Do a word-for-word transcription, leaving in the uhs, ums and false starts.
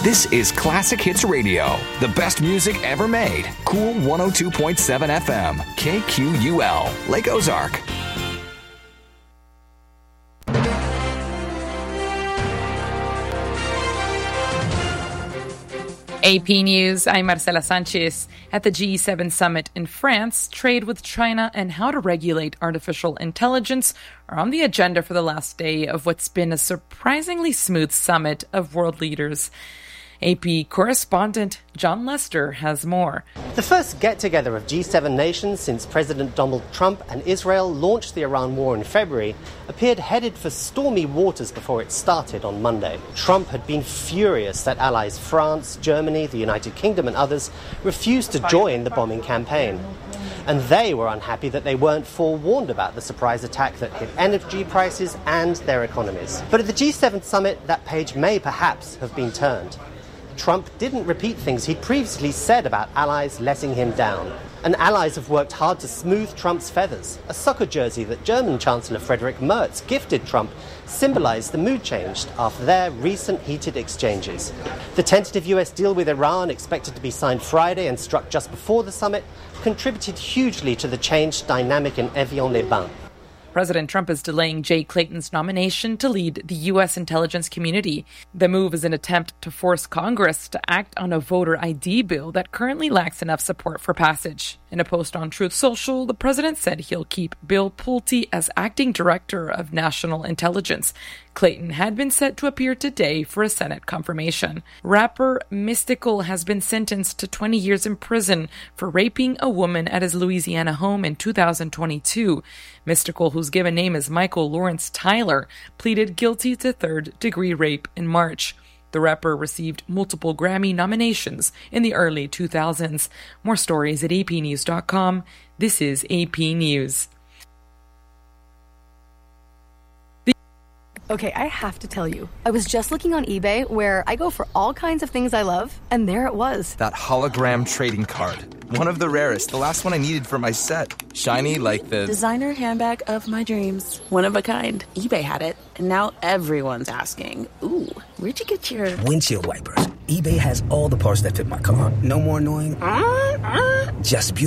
This is Classic Hits Radio, the best music ever made. Cool one oh two point seven F M, K Q U L, Lake Ozark. A P News, I'm Marcela Sanchez. At the G seven summit in France, trade with China and how to regulate artificial intelligence are on the agenda for the last day of what's been a surprisingly smooth summit of world leaders. A P correspondent John Lester has more. The first get-together of G seven nations since President Donald Trump and Israel launched the Iran war in February appeared headed for stormy waters before it started on Monday. Trump had been furious that allies France, Germany, the United Kingdom and others refused to join the bombing campaign. And they were unhappy that they weren't forewarned about the surprise attack that hit energy prices and their economies. But at the G seven summit, that page may perhaps have been turned. Trump didn't repeat things he'd previously said about allies letting him down. And allies have worked hard to smooth Trump's feathers. A soccer jersey that German Chancellor Friedrich Merz gifted Trump symbolized the mood change after their recent heated exchanges. The tentative U S deal with Iran, expected to be signed Friday and struck just before the summit, contributed hugely to the changed dynamic in Evian-les-Bains. President Trump is delaying Jay Clayton's nomination to lead the U S intelligence community. The move is an attempt to force Congress to act on a voter I D bill that currently lacks enough support for passage. In a post on Truth Social, the president said he'll keep Bill Pulte as acting director of national intelligence. Clayton had been set to appear today for a Senate confirmation. Rapper Mystikal has been sentenced to twenty years in prison for raping a woman at his Louisiana home in two thousand twenty-two. Mystikal, whose given name is Michael Lawrence Tyler, pleaded guilty to third-degree rape in March. The rapper received multiple Grammy nominations in the early two thousands. More stories at A P news dot com. This is A P News. Okay, I have to tell you, I was just looking on eBay where I go for all kinds of things I love, and there it was. That hologram trading card. One of the rarest, the last one I needed for my set. Shiny like the... designer handbag of my dreams. One of a kind. eBay had it, and now everyone's asking, ooh, where'd you get your... windshield wipers. eBay has all the parts that fit my car. No more annoying... Uh, uh. Just beautiful.